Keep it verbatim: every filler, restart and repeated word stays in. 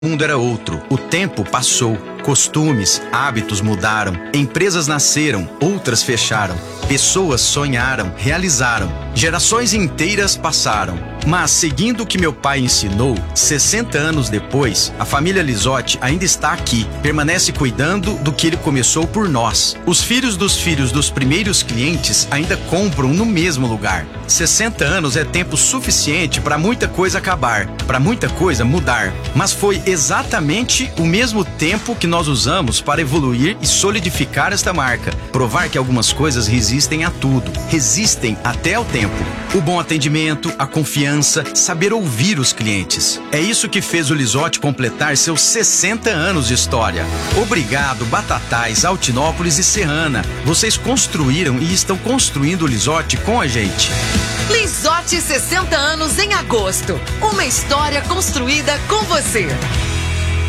O mundo era outro, o tempo passou, costumes, hábitos mudaram, empresas nasceram, outras fecharam, pessoas sonharam, realizaram, gerações inteiras passaram. Mas, seguindo o que meu pai ensinou, sessenta anos depois, a família Lisotti ainda está aqui, permanece cuidando do que ele começou por nós. Os filhos dos filhos dos primeiros clientes ainda compram no mesmo lugar. sessenta anos é tempo suficiente para muita coisa acabar, para muita coisa mudar. Mas foi exatamente o mesmo tempo que nós usamos para evoluir e solidificar esta marca. Provar que algumas coisas resistem a tudo, resistem até ao tempo. O bom atendimento, a confiança, saber ouvir os clientes. É isso que fez o Lisotti completar seus sessenta anos de história. Obrigado, Batatais, Altinópolis e Serrana. Vocês construíram e estão construindo o Lisotti com a gente. Lisotti sessenta anos em agosto. Uma história construída com você.